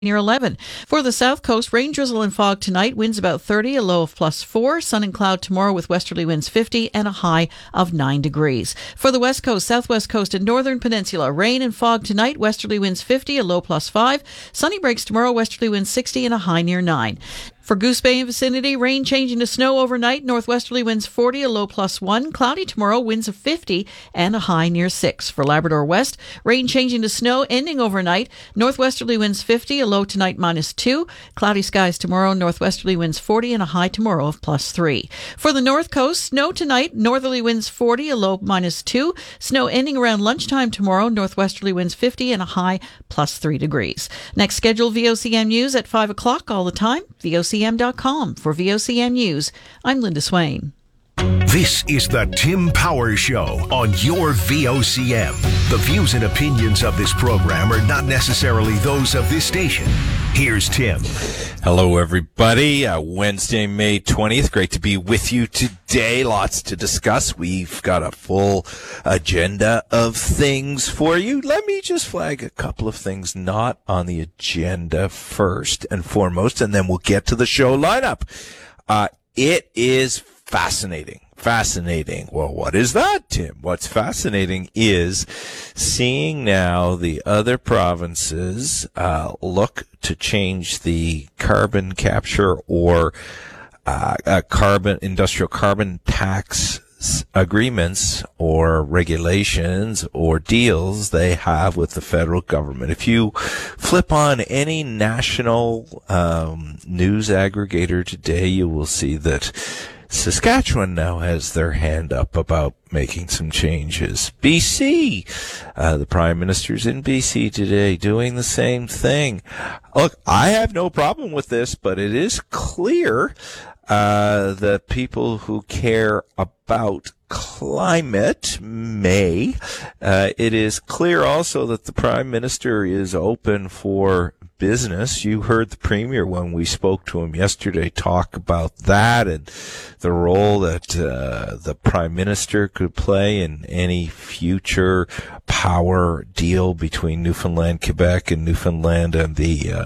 near 11. For the south coast, rain, drizzle, and fog tonight. Winds about 30, a low of +4. Sun and cloud tomorrow with westerly winds 50 and a high of 9 degrees. For the west coast, southwest coast, and northern peninsula, rain and fog tonight. Westerly winds 50, a low +5. Sunny breaks tomorrow. Westerly winds 60 and a high near 9. For Goose Bay and vicinity, rain changing to snow overnight. Northwesterly winds 40, a low +1. Cloudy tomorrow, winds of 50 and a high near 6. For Labrador West, rain changing to snow, ending overnight. Northwesterly winds 50, a low tonight -2. Cloudy skies tomorrow. Northwesterly winds 40 and a high tomorrow of +3. For the north coast, snow tonight. Northerly winds 40, a low -2. Snow ending around lunchtime tomorrow. Northwesterly winds 50 and a high +3 degrees. Next scheduled VOCM news at 5 o'clock all the time. VOCM.com. For VOCM News, I'm Linda Swain. This is the Tim Powers Show on your VOCM. The views and opinions of this program are not necessarily those of this station. Here's Tim. Hello, everybody. Wednesday, May 20th. Great to be with you today. Lots to discuss. We've got a full agenda of things for you. Let me just flag a couple of things not on the agenda first and foremost, and then we'll get to the show lineup. It is fascinating. Well, what is that, Tim? What's fascinating is seeing now the other provinces look to change the carbon capture or industrial carbon tax agreements or regulations or deals they have with the federal government. If you flip on any national news aggregator today, you will see that Saskatchewan now has their hand up about making some changes. BC, the Prime Minister's in BC today doing the same thing. Look, I have no problem with this, but it is clear that people who care about climate may. It is clear also that the Prime Minister is open for business. You heard the Premier when we spoke to him yesterday talk about that and the role that the Prime Minister could play in any future power deal between Newfoundland, Quebec, and Newfoundland and the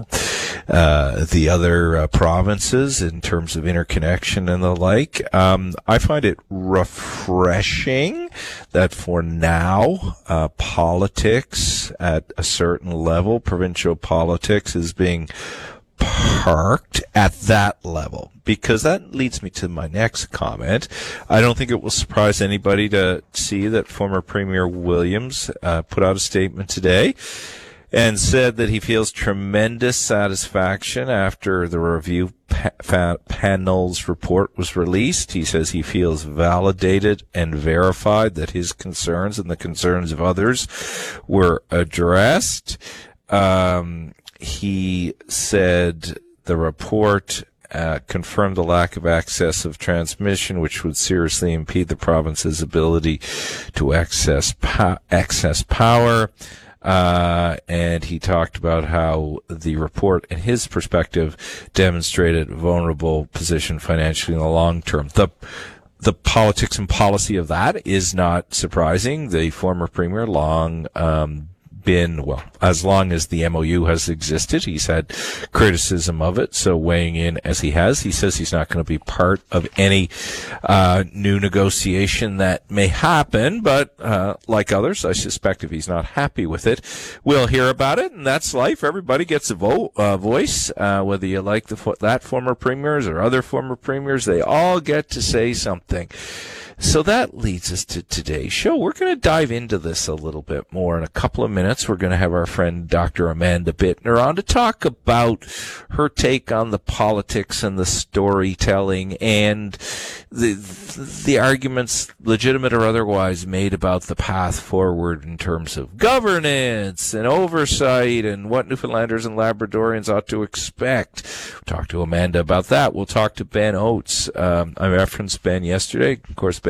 other provinces in terms of interconnection and the like. I find it refreshing that for now, politics at a certain level, provincial politics, is being parked at that level, because that leads me to my next comment. I don't think it will surprise anybody to see that former Premier Williams put out a statement today and said that he feels tremendous satisfaction after the review panel's report was released. He says he feels validated and verified that his concerns and the concerns of others were addressed. He said the report confirmed the lack of access of transmission, which would seriously impede the province's ability to access power. And he talked about how the report, in his perspective, demonstrated a vulnerable position financially in the long term. The politics and policy of that is not surprising. The former premier as long as the MOU has existed, he's had criticism of it. So weighing in as he has, he says he's not going to be part of any new negotiation that may happen. But like others, I suspect if he's not happy with it, we'll hear about it. And that's life. Everybody gets a voice, whether you like that former premiers or other former premiers. They all get to say something. So that leads us to today's show. We're going to dive into this a little bit more in a couple of minutes. We're going to have our friend Dr. Amanda Bittner on to talk about her take on the politics and the storytelling and the arguments, legitimate or otherwise, made about the path forward in terms of governance and oversight and what Newfoundlanders and Labradorians ought to expect. We'll talk to Amanda about that. We'll talk to Ben Oates. I referenced Ben yesterday. Of course,